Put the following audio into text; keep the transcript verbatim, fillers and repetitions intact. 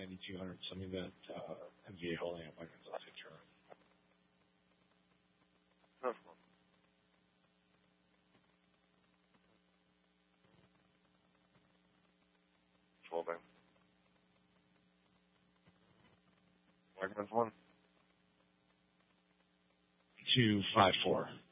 ninety-two hundred, something that uh, M V A holding up. I can take care of. Folding. Wagman's one. Two five four.